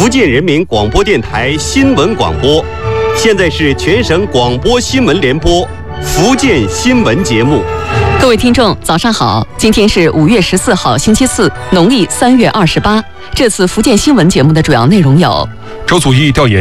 福建人民广播电台新闻广播。现在是全省广播新闻联播福建新闻节目。 各位听众，早上好！今天是5月14号，星期四，农历3月28。这次福建新闻节目的主要内容有： 周祖义调研